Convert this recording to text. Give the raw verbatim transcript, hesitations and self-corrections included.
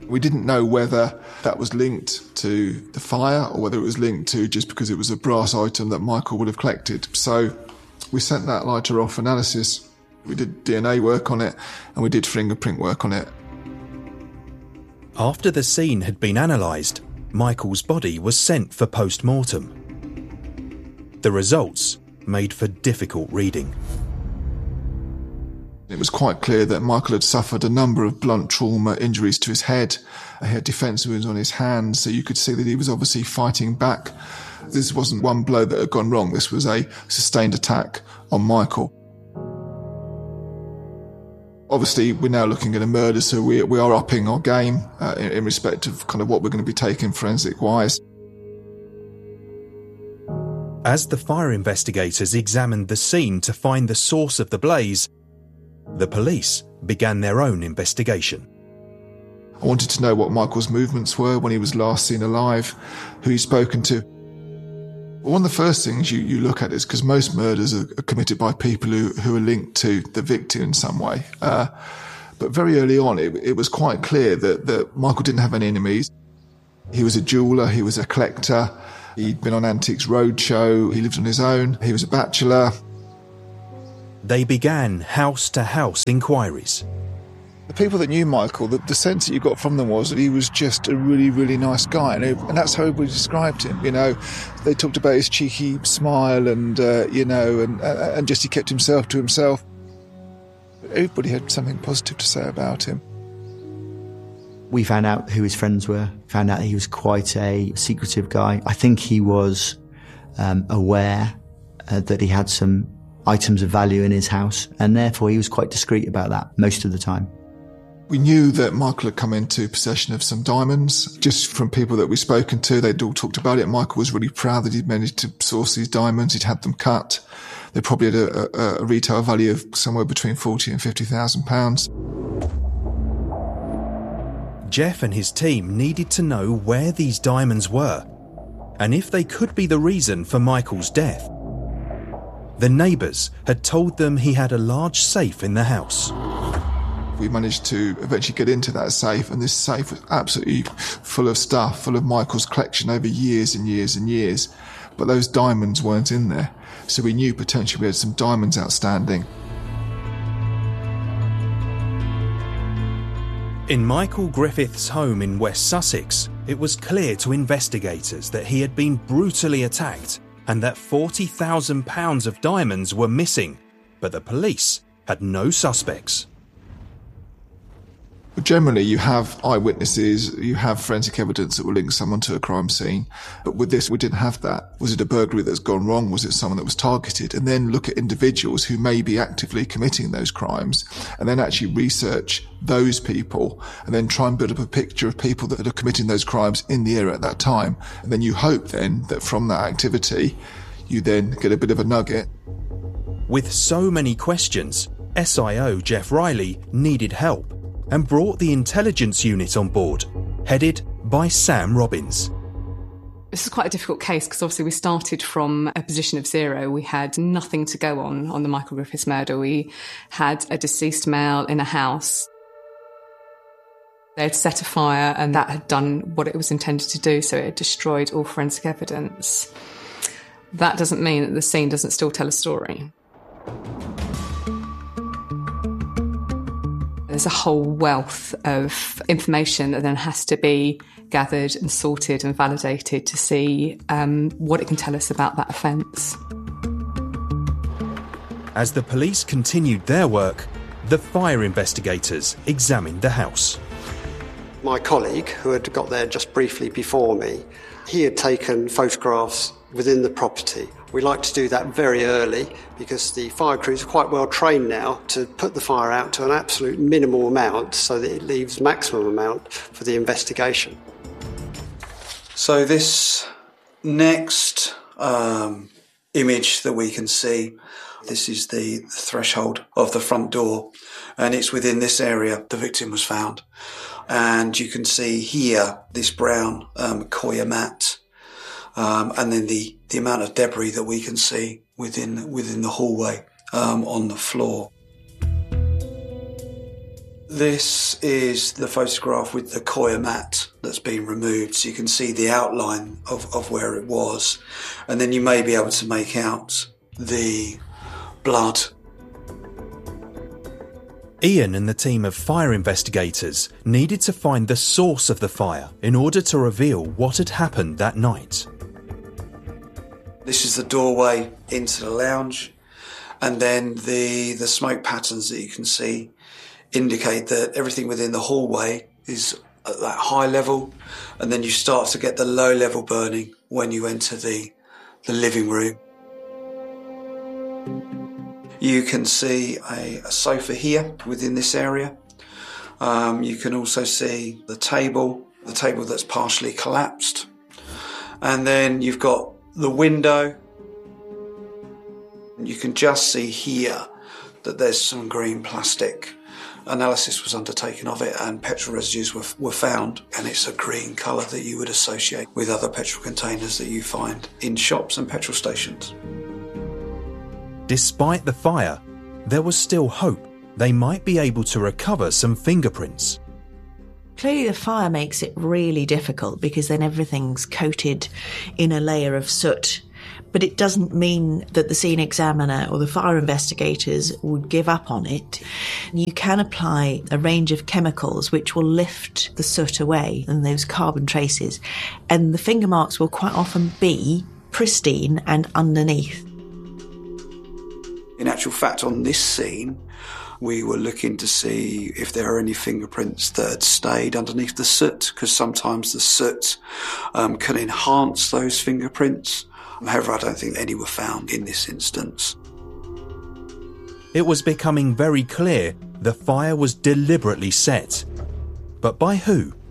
We didn't know whether that was linked to the fire or whether it was linked to just because it was a brass item that Michael would have collected. So we sent that lighter off for analysis. We did D N A work on it and we did fingerprint work on it. After the scene had been analysed, Michael's body was sent for post-mortem. The results made for difficult reading. It was quite clear that Michael had suffered a number of blunt trauma injuries to his head. He had defence wounds on his hands, so you could see that he was obviously fighting back. This wasn't one blow that had gone wrong. This was a sustained attack on Michael. Obviously, we're now looking at a murder, so we, we are upping our game uh, in, in respect of kind of what we're going to be taking forensic-wise. As the fire investigators examined the scene to find the source of the blaze, the police began their own investigation. I wanted to know what Michael's movements were when he was last seen alive, who he'd spoken to. One of the first things you, you look at is because most murders are, are committed by people who, who are linked to the victim in some way. Uh, but very early on, it, it was quite clear that, that Michael didn't have any enemies. He was a jeweller, he was a collector, he'd been on Antiques Roadshow, he lived on his own, he was a bachelor. They began house-to-house inquiries. The people that knew Michael, the, the sense that you got from them was that he was just a really, really nice guy. And, it, and that's how everybody described him, you know. They talked about his cheeky smile and, uh, you know, and, uh, and just he kept himself to himself. Everybody had something positive to say about him. We found out who his friends were, found out he was quite a secretive guy. I think he was um, aware uh, that he had some items of value in his house, and therefore he was quite discreet about that most of the time. We knew that Michael had come into possession of some diamonds. Just from people that we've spoken to, they'd all talked about it. Michael was really proud that he'd managed to source these diamonds. He'd had them cut. They probably had a, a, a retail value of somewhere between forty and fifty thousand pounds. Jeff and his team needed to know where these diamonds were and if they could be the reason for Michael's death. The neighbours had told them he had a large safe in the house. We managed to eventually get into that safe, and this safe was absolutely full of stuff, full of Michael's collection over years and years and years. But those diamonds weren't in there, so we knew potentially we had some diamonds outstanding. In Michael Griffith's home in West Sussex, it was clear to investigators that he had been brutally attacked and that forty thousand pounds of diamonds were missing, but the police had no suspects. But generally, you have eyewitnesses, you have forensic evidence that will link someone to a crime scene. But with this, we didn't have that. Was it a burglary that's gone wrong? Was it someone that was targeted? And then look at individuals who may be actively committing those crimes, and then actually research those people, and then try and build up a picture of people that are committing those crimes in the area at that time. And then you hope then that from that activity, you then get a bit of a nugget. With so many questions, S I O Jeff Riley needed help and brought the intelligence unit on board, headed by Sam Robbins. This is quite a difficult case because obviously we started from a position of zero. We had nothing to go on on the Michael Griffiths murder. We had a deceased male in a house. They had set a fire and that had done what it was intended to do, so it had destroyed all forensic evidence. That doesn't mean that the scene doesn't still tell a story. There's a whole wealth of information that then has to be gathered and sorted and validated to see um, what it can tell us about that offence. As the police continued their work, the fire investigators examined the house. My colleague, who had got there just briefly before me, he had taken photographs within the property. We like to do that very early because the fire crews are quite well trained now to put the fire out to an absolute minimal amount so that it leaves maximum amount for the investigation. So this next um, image that we can see, this is the threshold of the front door, and it's within this area the victim was found. And you can see here this brown um, Koya mat. Um, and then the, the amount of debris that we can see within within the hallway um, on the floor. This is the photograph with the coir mat that's been removed, so you can see the outline of, of where it was, and then you may be able to make out the blood. Ian and the team of fire investigators needed to find the source of the fire in order to reveal what had happened that night. This is the doorway into the lounge, and then the, the smoke patterns that you can see indicate that everything within the hallway is at that high level, and then you start to get the low level burning when you enter the, the living room. You can see a, a sofa here within this area. Um, you can also see the table, the table that's partially collapsed. And then you've got the window. You can just see here that there's some green plastic. Analysis was undertaken of it and petrol residues were, were found, and it's a green colour that you would associate with other petrol containers that you find in shops and petrol stations. Despite the fire, there was still hope they might be able to recover some fingerprints. Clearly the fire makes it really difficult because then everything's coated in a layer of soot. But it doesn't mean that the scene examiner or the fire investigators would give up on it. You can apply a range of chemicals which will lift the soot away and those carbon traces, and the finger marks will quite often be pristine and underneath. In actual fact, on this scene, we were looking to see if there are any fingerprints that had stayed underneath the soot, because sometimes the soot um, can enhance those fingerprints. However, I don't think any were found in this instance. It was becoming very clear the fire was deliberately set. But by who?